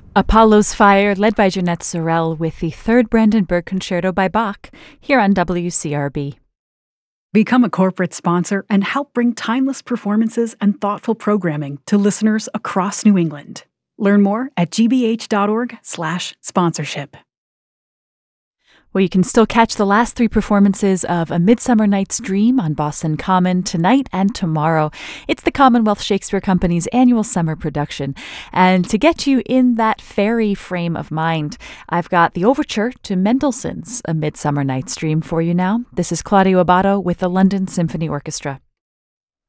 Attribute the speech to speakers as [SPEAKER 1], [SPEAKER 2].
[SPEAKER 1] Apollo's Fire, led by Jeanette Sorel, with the third Brandenburg Concerto by Bach, here on WCRB.
[SPEAKER 2] Become a corporate sponsor and help bring timeless performances and thoughtful programming to listeners across New England. Learn more at gbh.org/sponsorship.
[SPEAKER 1] Well, you can still catch the last three performances of A Midsummer Night's Dream on Boston Common tonight and tomorrow. It's the Commonwealth Shakespeare Company's annual summer production. And to get you in that fairy frame of mind, I've got the overture to Mendelssohn's A Midsummer Night's Dream for you now. This is Claudio Abbado with the London Symphony Orchestra.